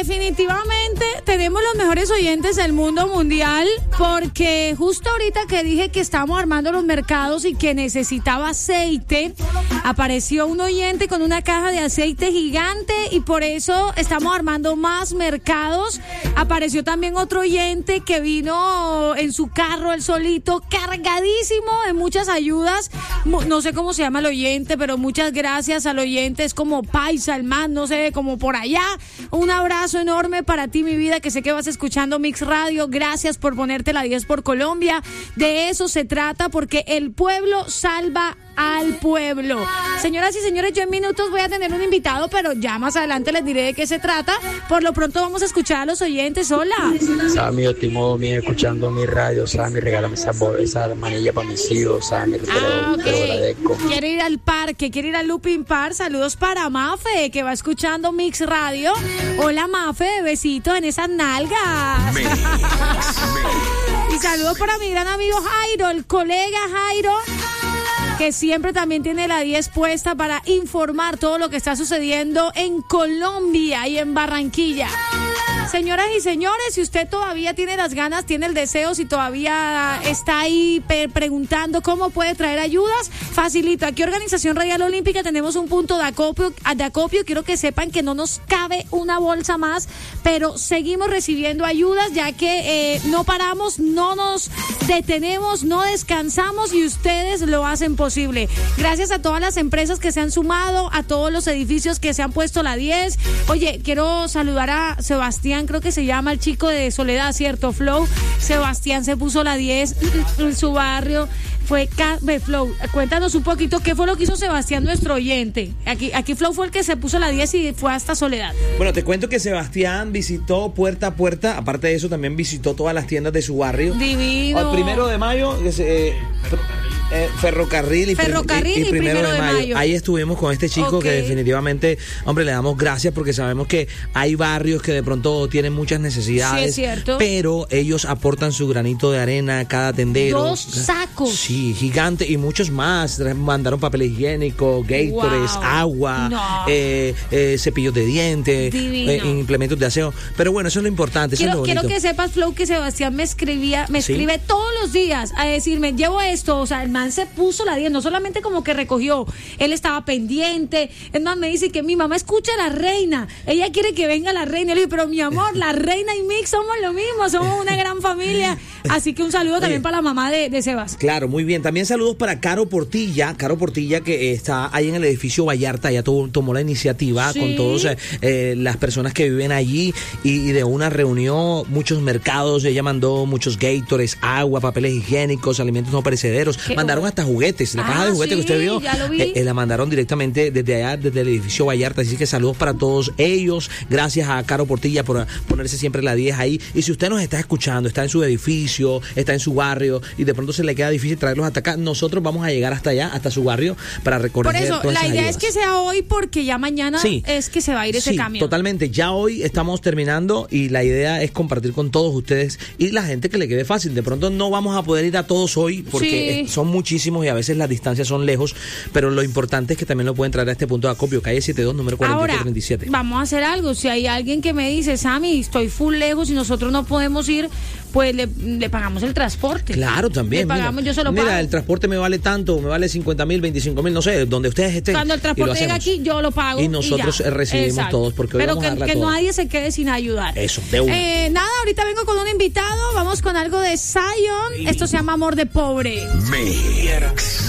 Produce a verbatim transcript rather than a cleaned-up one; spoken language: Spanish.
Definitivamente tenemos los mejores oyentes del mundo mundial, porque justo ahorita que dije que estábamos armando los mercados y que necesitaba aceite, apareció un oyente con una caja de aceite gigante y por eso estamos armando más mercados. Apareció también otro oyente que vino en su carro él solito, cargadísimo de muchas ayudas. No sé cómo se llama el oyente, pero muchas gracias al oyente. Es como Paisa, el man, no sé, como por allá. Un abrazo enorme para ti, mi vida, que sé que vas escuchando Mix Radio. Gracias por ponerte la diez por Colombia. De eso se trata, porque el pueblo salva al pueblo. Señoras y señores, yo en minutos voy a tener un invitado, pero ya más adelante les diré de qué se trata. Por lo pronto vamos a escuchar a los oyentes. Hola. Sammy, yo estimo mi escuchando mi radio. Sammy, regálame esa, esa manilla para mis hijos. Sammy, te, ah, lo, okay. te lo agradezco. Quiere ir al parque, quiere ir al Looping Park. Saludos para Mafe, que va escuchando Mix Radio. Hola, Mafe, besitos en esas nalgas. Mix, mix. Y saludos para mi gran amigo Jairo, el colega Jairo, que siempre también tiene la diez puesta para informar todo lo que está sucediendo en Colombia y en Barranquilla. Señoras y señores, si usted todavía tiene las ganas, tiene el deseo, si todavía está ahí pe- preguntando cómo puede traer ayudas, facilito. Aquí Organización Radial Olímpica tenemos un punto de acopio, de acopio. Quiero que sepan que no nos cabe una bolsa más, pero seguimos recibiendo ayudas, ya que eh, no paramos, no nos detenemos, no descansamos y ustedes lo hacen posible. Gracias a todas las empresas que se han sumado, a todos los edificios que se han puesto la diez. Oye, quiero saludar a Sebastián, creo que se llama el chico de Soledad, ¿cierto, Flow? Sebastián se puso la diez en su barrio. Fue Flow, cuéntanos un poquito qué fue lo que hizo Sebastián, nuestro oyente. Aquí, aquí Flow fue el que se puso la diez y fue hasta Soledad. Bueno, te cuento que Sebastián visitó puerta a puerta. Aparte de eso, también visitó todas las tiendas de su barrio. Divino. El primero de mayo, eh, eh, ferrocarril, y, ferrocarril y, y, y primero, primero de, de mayo. mayo. Ahí estuvimos con este chico, okay, que definitivamente, hombre, le damos gracias porque sabemos que hay barrios que de pronto tienen muchas necesidades. Sí, es cierto. Pero ellos aportan su granito de arena, cada tendero. Dos sacos. Sí, gigante, y muchos más. Mandaron papel higiénico, Gatorades, wow, agua, no. eh, eh, cepillos de dientes, eh, implementos de aseo. Pero bueno, eso es lo importante. Quiero, eso es lo quiero que sepas, Flow, que Sebastián me escribía, me ¿Sí? escribe todos los días a decirme, llevo esto. O sea, el man se puso la diez, no solamente como que recogió, él estaba pendiente. El man me dice que mi mamá escucha a la reina, ella quiere que venga la reina. Yo le digo, pero mi amor, la reina y Mix somos lo mismo, somos una gran familia. Así que un saludo también Oye, para la mamá de, de Sebas. Claro, muy bien. También saludos para Caro Portilla, Caro Portilla, que está ahí en el edificio Vallarta. Ella tomó, tomó la iniciativa, sí, con todas eh, las personas que viven allí, y, y de una reunión, muchos mercados. Ella mandó muchos Gatorades, agua, papeles higiénicos, alimentos no perecederos. Qué mandaron hasta juguetes, la ah, caja de juguetes, sí, que usted vio, ya lo vi. Eh, eh, la mandaron directamente desde allá, desde el edificio Vallarta. Así que saludos para todos ellos. Gracias a Caro Portilla por ponerse siempre la diez ahí. Y si usted nos está escuchando, está en su edificio, está en su barrio, y de pronto se le queda difícil traerlos hasta acá, nosotros vamos a llegar hasta allá, hasta su barrio, para recoger. Por eso, todas la idea ayudas. Es que sea hoy, porque ya mañana sí, es que se va a ir ese sí, camión. Totalmente. Ya hoy estamos terminando y la idea es compartir con todos ustedes y la gente que le quede fácil. De pronto no vamos a poder ir a todos hoy porque sí, son muchísimos y a veces las distancias son lejos, pero lo importante es que también lo pueden traer a este punto de acopio, calle setenta y dos, número cuarenta y cuatro treinta y siete. Ahora, vamos a hacer algo. Si hay alguien que me dice, Sammy, estoy full lejos y nosotros no podemos ir, pues le, le pagamos el transporte. Claro, también. Le pagamos, mira, yo se lo mira, pago. El transporte me vale tanto, me vale cincuenta mil, veinticinco mil, no sé, donde ustedes estén. Cuando el transporte llega aquí, yo lo pago. Y nosotros y recibimos Exacto. todos, porque hoy Pero vamos que, a darla que toda. nadie se quede sin ayudar. Eso, de una. Eh, nada, ahorita vengo con un invitado, vamos con algo de Zion. Esto se llama Amor de Pobre. Mix.